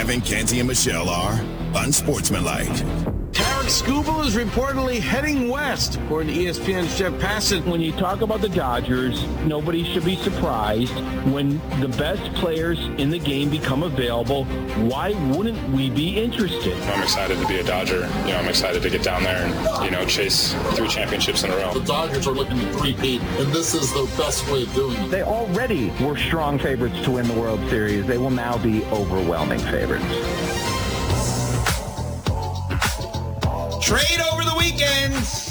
Evan, Canty, and Michelle are unsportsmanlike. Tarek Skubal is reportedly heading west, according to ESPN's Jeff Passan. When you talk about the Dodgers, nobody should be surprised when the best players in the game become available. Why wouldn't we be interested? I'm excited to be a Dodger. I'm excited to get down there and, chase 3 championships in a row. The Dodgers are looking to three-peat, and this is the best way of doing it. They already were strong favorites to win the World Series. They will now be overwhelming favorites. Trade over the weekend.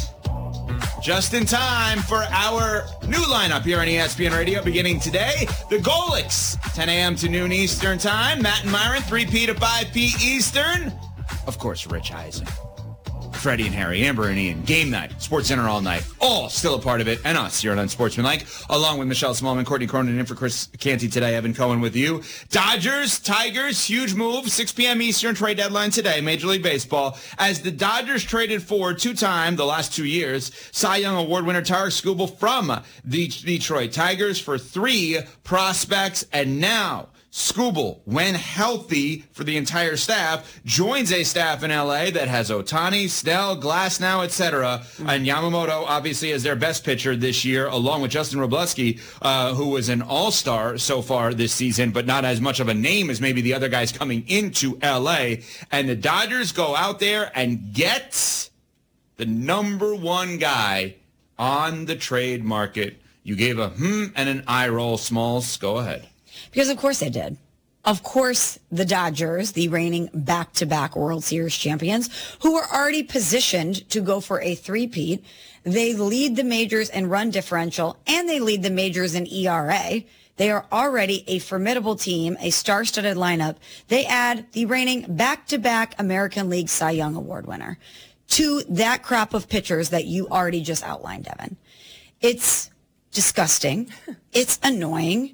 Just in time for our new lineup here on ESPN Radio beginning today. The Golics, 10 a.m. to noon Eastern time. Matt and Myron, 3P to 5P Eastern. Of course, Rich Eisen. Freddie and Harry, Amber and Ian, Game Night, SportsCenter All Night, all still a part of it, and us here on Unsportsmanlike, along with Michelle Smallman, Courtney Cronin, and for Chris Canty today, Evan Cohen with you. Dodgers, Tigers, huge move, 6 p.m. Eastern trade deadline today, Major League Baseball, as the Dodgers traded for two-time, the last 2 years, Cy Young Award winner Tarek Skubal from the Detroit Tigers for 3 prospects, and now Skubal, when healthy for the entire staff, joins a staff in L.A. that has Ohtani, Snell, Glasnow, etc., and Yamamoto, obviously, as their best pitcher this year, along with Justin Wroblewski, who was an all-star so far this season, but not as much of a name as maybe the other guys coming into L.A., and the Dodgers go out there and get the number 1 guy on the trade market. You gave a and an eye roll, Smalls. Go ahead. Because of course they did. Of course, the Dodgers, the reigning back-to-back World Series champions, who are already positioned to go for a three-peat, they lead the majors in run differential, and they lead the majors in ERA. They are already a formidable team, a star-studded lineup. They add the reigning back-to-back American League Cy Young Award winner to that crop of pitchers that you already just outlined, Evan. It's disgusting. It's annoying.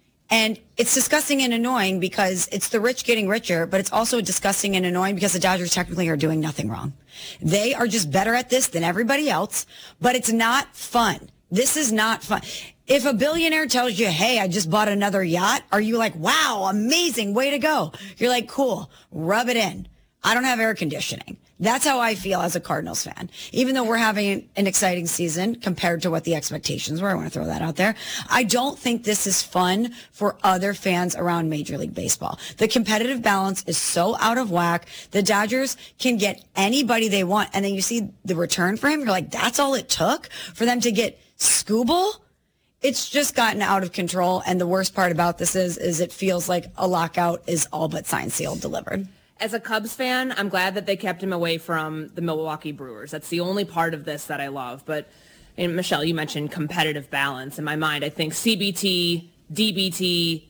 And it's disgusting and annoying because it's the rich getting richer, but it's also disgusting and annoying because the Dodgers technically are doing nothing wrong. They are just better at this than everybody else, but it's not fun. This is not fun. If a billionaire tells you, hey, I just bought another yacht, are you like, wow, amazing, way to go? You're like, cool, rub it in. I don't have air conditioning. That's how I feel as a Cardinals fan. Even though we're having an exciting season compared to what the expectations were, I want to throw that out there. I don't think this is fun for other fans around Major League Baseball. The competitive balance is so out of whack. The Dodgers can get anybody they want, and then you see the return for him. You're like, that's all it took for them to get Skubal? It's just gotten out of control, and the worst part about this is it feels like a lockout is all but signed, sealed, delivered. As a Cubs fan, I'm glad that they kept him away from the Milwaukee Brewers. That's the only part of this that I love. But, and Michelle, you mentioned competitive balance. In my mind, I think CBT, DBT,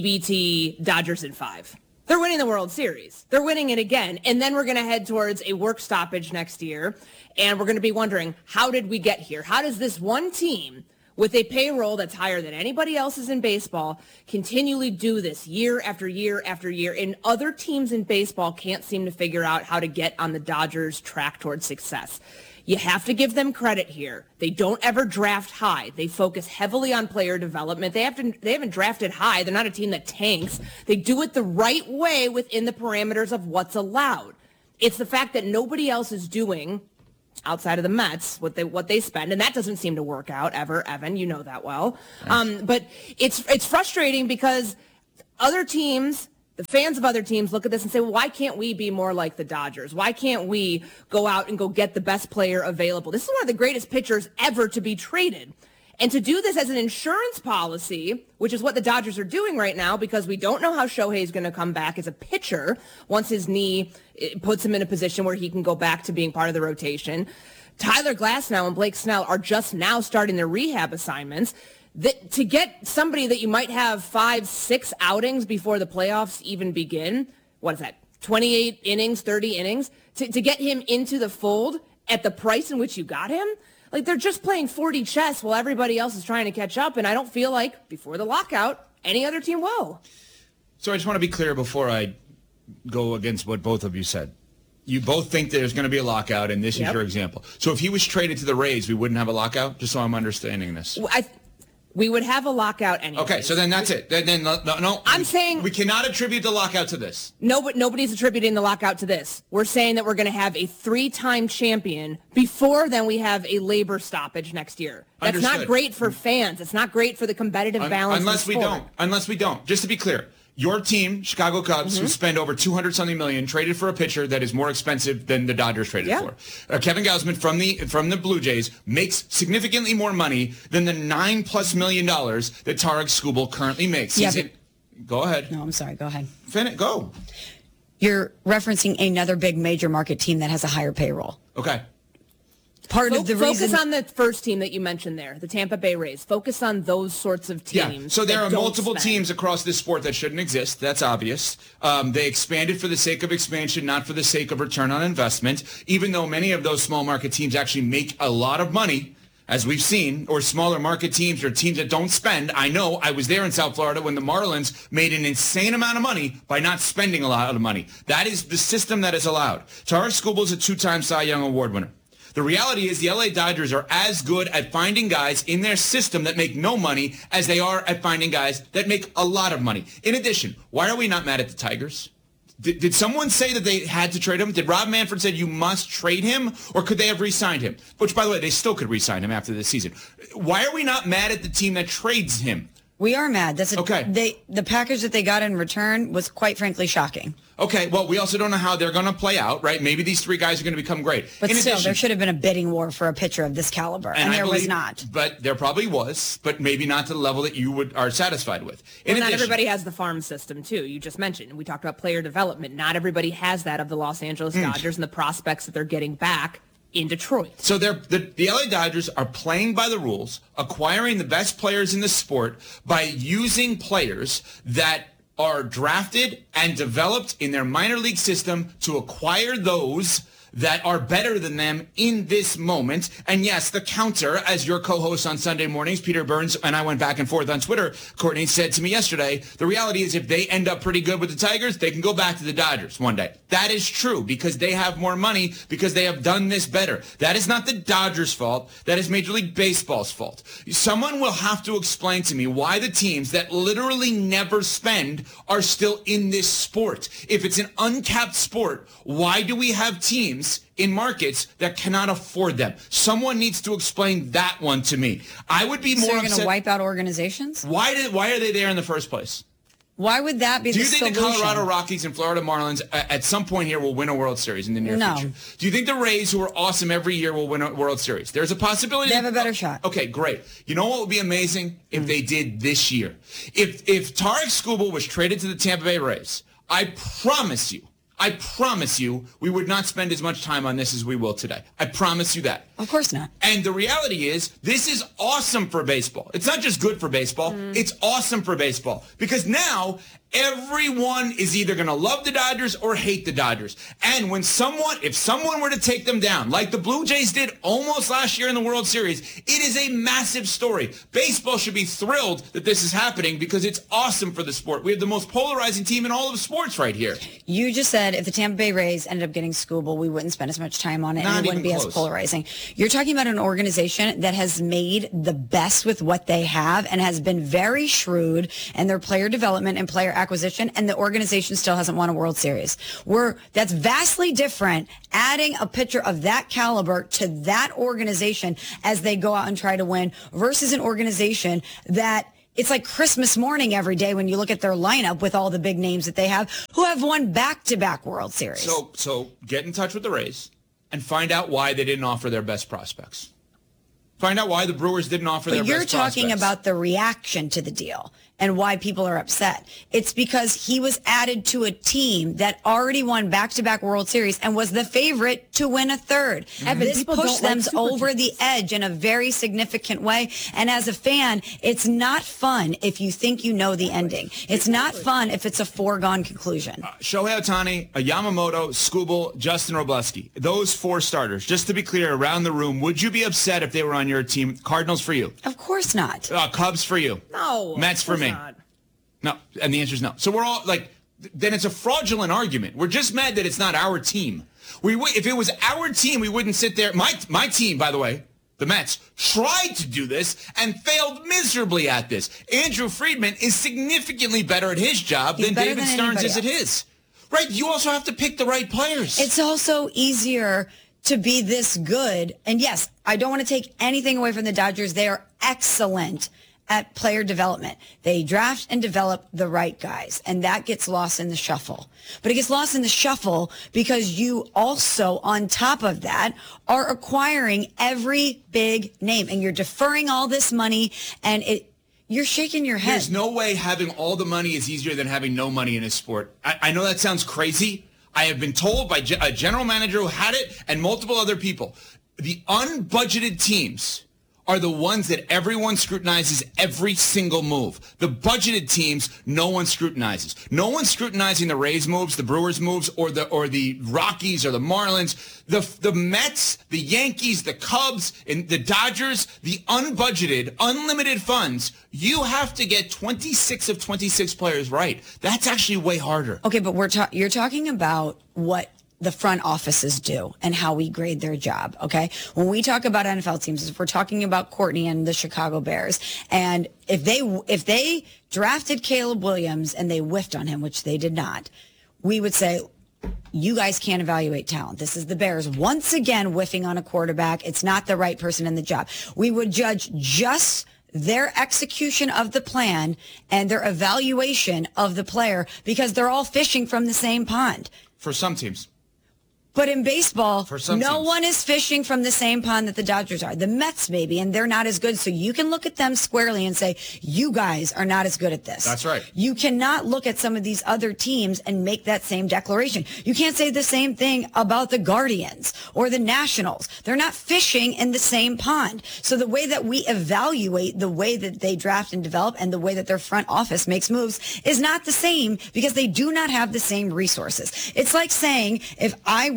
EBT, Dodgers in 5. They're winning the World Series. They're winning it again. And then we're going to head towards a work stoppage next year. And we're going to be wondering, how did we get here? How does this one team with a payroll that's higher than anybody else's in baseball, continually do this year after year after year, and other teams in baseball can't seem to figure out how to get on the Dodgers' track towards success? You have to give them credit here. They don't ever draft high. They focus heavily on player development. They haven't drafted high. They're not a team that tanks. They do it the right way within the parameters of what's allowed. It's the fact that nobody else is doing, outside of the Mets, what they spend, and that doesn't seem to work out ever, Evan. You know that well. Yes. But it's frustrating because other teams, the fans of other teams, look at this and say, well, why can't we be more like the Dodgers? Why can't we go out and go get the best player available? This is one of the greatest pitchers ever to be traded. And to do this as an insurance policy, which is what the Dodgers are doing right now, because we don't know how Shohei is going to come back as a pitcher once his knee puts him in a position where he can go back to being part of the rotation. Tyler Glasnow and Blake Snell are just now starting their rehab assignments. To get somebody that you might have 5-6 outings before the playoffs even begin, what is that, 28 innings, 30 innings, to get him into the fold at the price in which you got him? Like, they're just playing 4D chess while everybody else is trying to catch up, and I don't feel like, before the lockout, any other team will. So I just want to be clear before I go against what both of you said. You both think there's going to be a lockout, and this is your example. So if he was traded to the Rays, we wouldn't have a lockout? Just so I'm understanding this. We would have a lockout anyway. Okay, so then that's it. Then no. I'm saying we cannot attribute the lockout to this. No, but nobody's attributing the lockout to this. We're saying that we're going to have a 3-time champion before then we have a labor stoppage next year. That's Understood. not great for fans. It's not great for the competitive balance. Unless we don't. Just to be clear. Your team, Chicago Cubs, who spend over $200-something million, traded for a pitcher that is more expensive than the Dodgers traded for. Kevin Gausman from the Blue Jays makes significantly more money than the $9+ million that Tarek Skubal currently makes. Go ahead. No, I'm sorry. Go ahead. Go. You're referencing another big major market team that has a higher payroll. Okay. Focus on the first team that you mentioned there, the Tampa Bay Rays. Focus on those sorts of teams. Yeah, so there are multiple teams across this sport that shouldn't exist. That's obvious. They expanded for the sake of expansion, not for the sake of return on investment, even though many of those small market teams actually make a lot of money, as we've seen, or smaller market teams or teams that don't spend. I know I was there in South Florida when the Marlins made an insane amount of money by not spending a lot of money. That is the system that is allowed. Tarek Skubal is a 2-time Cy Young Award winner. The reality is the LA Dodgers are as good at finding guys in their system that make no money as they are at finding guys that make a lot of money. In addition, why are we not mad at the Tigers? Did someone say that they had to trade him? Did Rob Manfred say you must trade him? Or could they have re-signed him? Which, by the way, they still could re-sign him after this season. Why are we not mad at the team that trades him? We are mad. The package that they got in return was quite frankly shocking. Okay, well, we also don't know how they're going to play out, right? Maybe these 3 guys are going to become great. But still, there should have been a bidding war for a pitcher of this caliber, and there was not. But there probably was, but maybe not to the level that you are satisfied with. Not everybody has the farm system, too. You just mentioned. We talked about player development. Not everybody has that of the Los Angeles Dodgers and the prospects that they're getting back in Detroit. So the LA Dodgers are playing by the rules, acquiring the best players in the sport by using players that are drafted and developed in their minor league system to acquire those that are better than them in this moment. And yes, the counter, as your co-host on Sunday mornings, Peter Burns, and I went back and forth on Twitter, Courtney said to me yesterday, the reality is if they end up pretty good with the Tigers, they can go back to the Dodgers one day. That is true because they have more money, because they have done this better. That is not the Dodgers' fault. That is Major League Baseball's fault. Someone will have to explain to me why the teams that literally never spend are still in this sport. If it's an uncapped sport, why do we have teams in markets that cannot afford them? Someone needs to explain that one to me. I would be more upset. So you're going to wipe out organizations? Why are they there in the first place? Why would that be the solution? Do you think the Colorado Rockies and Florida Marlins at some point here will win a World Series in the near future? Do you think the Rays, who are awesome every year, will win a World Series? There's a possibility. They have a better shot. Okay, great. You know what would be amazing? If they did this year. If Tarek Skubal was traded to the Tampa Bay Rays, I promise you, we would not spend as much time on this as we will today. I promise you that. Of course not. And the reality is, this is awesome for baseball. It's not just good for baseball. It's awesome for baseball. Because now, everyone is either going to love the Dodgers or hate the Dodgers. And if someone were to take them down, like the Blue Jays did almost last year in the World Series, it is a massive story. Baseball should be thrilled that this is happening because it's awesome for the sport. We have the most polarizing team in all of sports right here. You just said if the Tampa Bay Rays ended up getting Skubal, we wouldn't spend as much time on it and it wouldn't be as polarizing. You're talking about an organization that has made the best with what they have and has been very shrewd in their player development and player acquisition, and the organization still hasn't won a World Series. That's vastly different adding a pitcher of that caliber to that organization as they go out and try to win versus an organization that it's like Christmas morning every day when you look at their lineup with all the big names that they have who have won back-to-back World Series. So get in touch with the Rays and find out why they didn't offer their best prospects. Find out why the Brewers didn't offer their best prospects. But you're talking about the reaction to the deal and why people are upset. It's because he was added to a team that already won back-to-back World Series and was the favorite to win a third. This pushed them over the edge in a very significant way. And as a fan, it's not fun if you think you know the ending. It's not fun if it's a foregone conclusion. Shohei Ohtani, Yamamoto, Skubal, Justin Robleski. Those 4 starters. Just to be clear, around the room, would you be upset if they were on your team? Cardinals for you? Of course not. Cubs for you? No. Mets for me? No. And the answer is no. So we're all like, then it's a fraudulent argument. We're just mad that it's not our team. If it was our team, we wouldn't sit there. My team, by the way, the Mets, tried to do this and failed miserably at this. Andrew Friedman is significantly better at his job than David Stearns is at his. Right? You also have to pick the right players. It's also easier to be this good. And yes, I don't want to take anything away from the Dodgers. They are excellent at player development. They draft and develop the right guys, and that gets lost in the shuffle. But it gets lost in the shuffle because you also, on top of that, are acquiring every big name, and you're deferring all this money, and you're shaking your head. There's no way having all the money is easier than having no money in a sport. I know that sounds crazy. I have been told by a general manager who had it and multiple other people, the unbudgeted teams are the ones that everyone scrutinizes every single move. The budgeted teams, no one scrutinizes. No one's scrutinizing the Rays moves, the Brewers moves, or the Rockies or the Marlins. The Mets, the Yankees, the Cubs, and the Dodgers, the unbudgeted, unlimited funds, you have to get 26 of 26 players right. That's actually way harder. Okay, but you're talking about what the front offices do and how we grade their job, okay? When we talk about NFL teams, if we're talking about Courtney and the Chicago Bears, and if they drafted Caleb Williams and they whiffed on him, which they did not, we would say, you guys can't evaluate talent. This is the Bears once again whiffing on a quarterback. It's not the right person in the job. We would judge just their execution of the plan and their evaluation of the player because they're all fishing from the same pond. For some teams. But in baseball, no one is fishing from the same pond that the Dodgers are. The Mets, maybe, and they're not as good. So you can look at them squarely and say, you guys are not as good at this. That's right. You cannot look at some of these other teams and make that same declaration. You can't say the same thing about the Guardians or the Nationals. They're not fishing in the same pond. So the way that we evaluate the way that they draft and develop and the way that their front office makes moves is not the same because they do not have the same resources. It's like saying if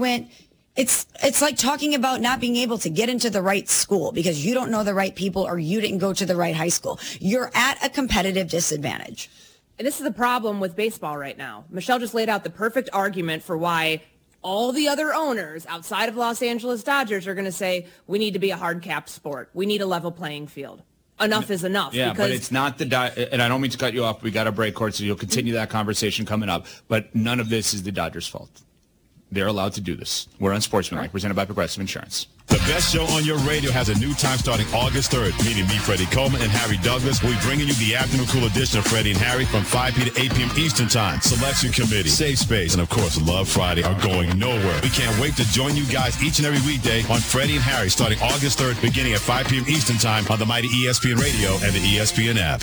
it's like talking about not being able to get into the right school because you don't know the right people or you didn't go to the right high school. You're at a competitive disadvantage. And this is the problem with baseball right now. Michelle just laid out the perfect argument for why all the other owners outside of Los Angeles Dodgers are going to say, we need to be a hard cap sport. We need a level playing field. Enough is enough. Yeah, because but it's not and I don't mean to cut you off. We got a break, Court, so you'll continue that conversation coming up. But none of this is the Dodgers' fault. They're allowed to do this. We're Unsportsmanlike, presented by Progressive Insurance. The best show on your radio has a new time starting August 3rd. Meaning me, Freddie Coleman, and Harry Douglas will be bringing you the afternoon cool edition of Freddie and Harry from 5 p. to 8 p.m. Eastern Time. Selection Committee, Safe Space, and of course, Love Friday are going nowhere. We can't wait to join you guys each and every weekday on Freddie and Harry starting August 3rd, beginning at 5 p.m. Eastern Time on the mighty ESPN Radio and the ESPN app.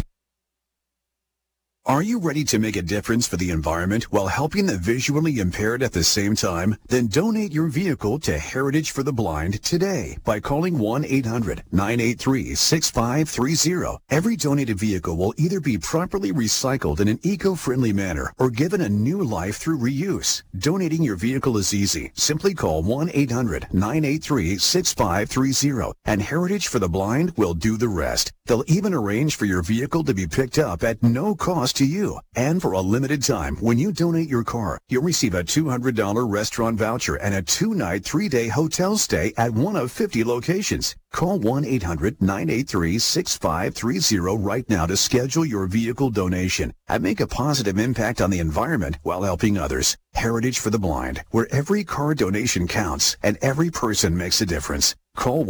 Are you ready to make a difference for the environment while helping the visually impaired at the same time? Then donate your vehicle to Heritage for the Blind today by calling 1-800-983-6530. Every donated vehicle will either be properly recycled in an eco-friendly manner or given a new life through reuse. Donating your vehicle is easy. Simply call 1-800-983-6530 and Heritage for the Blind will do the rest. They'll even arrange for your vehicle to be picked up at no cost to you. And for a limited time, when you donate your car, you'll receive a $200 restaurant voucher and a 2-night, 3-day hotel stay at one of 50 locations. Call 1-800-983-6530 right now to schedule your vehicle donation and make a positive impact on the environment while helping others. Heritage for the Blind, where every car donation counts and every person makes a difference. Call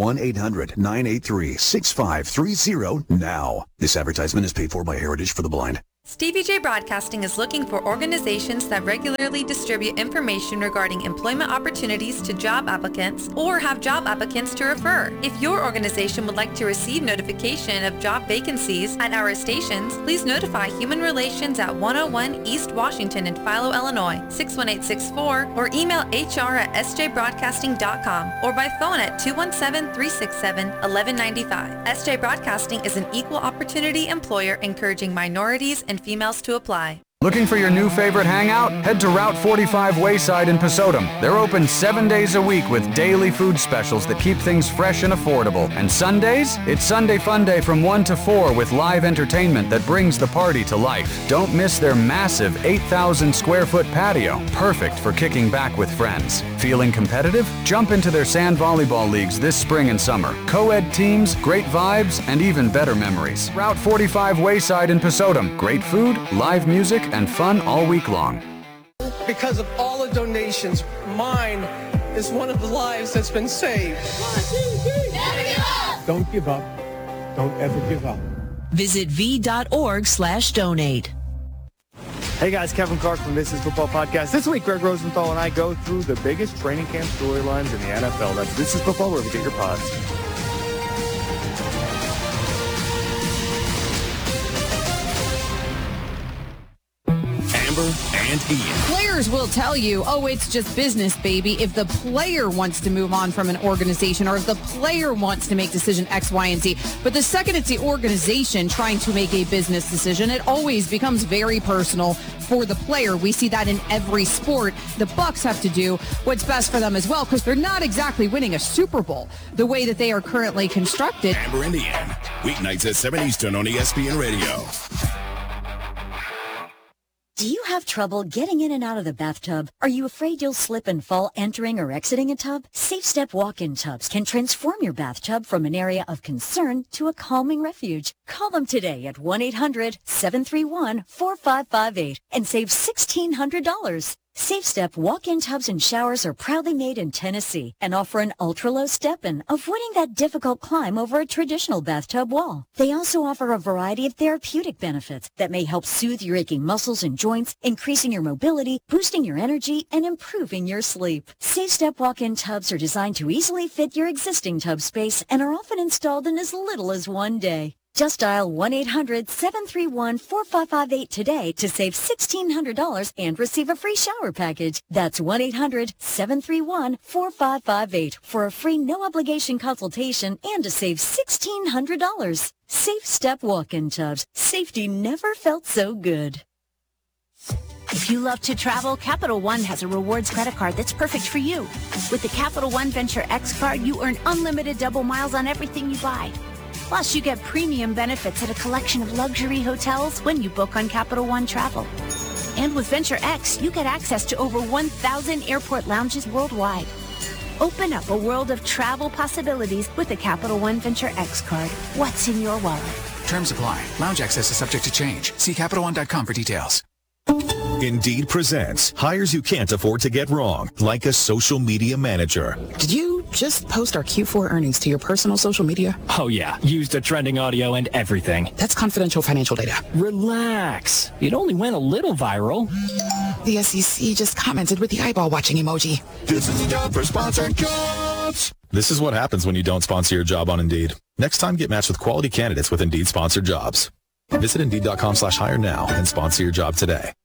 1-800-983-6530 now. This advertisement is paid for by Heritage for the Blind. Stevie J Broadcasting is looking for organizations that regularly distribute information regarding employment opportunities to job applicants or have job applicants to refer. If your organization would like to receive notification of job vacancies at our stations, please notify Human Relations at 101 East Washington in Philo, Illinois, 61864, or email hr@sjbroadcasting.com or by phone at 217-367-1195. SJ Broadcasting is an equal opportunity employer encouraging minorities and females to apply. Looking for your new favorite hangout? Head to Route 45 Wayside in Pasodum. They're open 7 days a week with daily food specials that keep things fresh and affordable. And Sundays? It's Sunday Fun Day from 1 to 4 with live entertainment that brings the party to life. Don't miss their massive 8,000 square foot patio, perfect for kicking back with friends. Feeling competitive? Jump into their sand volleyball leagues this spring and summer. Co-ed teams, great vibes, and even better memories. Route 45 Wayside in Pasodum. Great food, live music, and fun all week long. Because of all the donations, mine is one of the lives that's been saved. 1, 2, 3. Never give up. Don't give up. Don't ever give up. Visit v.org/donate. Hey guys, Kevin Clark from This Is Football Podcast. This week, Greg Rosenthal and I go through the biggest training camp storylines in the NFL. That's This Is Football, where we get your pods. Amber and Ian. Players will tell you, oh, it's just business, baby, if the player wants to move on from an organization or if the player wants to make decision X, Y, and Z. But the second it's the organization trying to make a business decision, it always becomes very personal for the player. We see that in every sport. The Bucs have to do what's best for them as well because they're not exactly winning a Super Bowl the way that they are currently constructed. Amber and Ian, weeknights at 7 Eastern on ESPN Radio. Do you have trouble getting in and out of the bathtub? Are you afraid you'll slip and fall entering or exiting a tub? Safe Step walk-in tubs can transform your bathtub from an area of concern to a calming refuge. Call them today at 1-800-731-4558 and save $1,600. Safe Step walk-in tubs and showers are proudly made in Tennessee and offer an ultra-low step-in, avoiding that difficult climb over a traditional bathtub wall. They also offer a variety of therapeutic benefits that may help soothe your aching muscles and joints, increasing your mobility, boosting your energy, and improving your sleep. Safe Step walk-in tubs are designed to easily fit your existing tub space and are often installed in as little as 1 day. Just dial 1-800-731-4558 today to save $1,600 and receive a free shower package. That's 1-800-731-4558 for a free no-obligation consultation and to save $1,600. Safe Step walk-in tubs. Safety never felt so good. If you love to travel, Capital One has a rewards credit card that's perfect for you. With the Capital One Venture X card, you earn unlimited double miles on everything you buy. Plus, you get premium benefits at a collection of luxury hotels when you book on Capital One Travel. And with Venture X, you get access to over 1,000 airport lounges worldwide. Open up a world of travel possibilities with the Capital One Venture X card. What's in your wallet? Terms apply. Lounge access is subject to change. See CapitalOne.com for details. Indeed presents hires you can't afford to get wrong, like a social media manager. Did you just post our Q4 earnings to your personal social media? Oh yeah, used the trending audio and everything. That's confidential financial data. Relax. It only went a little viral. The SEC just commented with the eyeball watching emoji. This is a job for sponsored jobs. This is what happens when you don't sponsor your job on Indeed. Next time, get matched with quality candidates with Indeed sponsored jobs. Visit Indeed.com/hire now and sponsor your job today.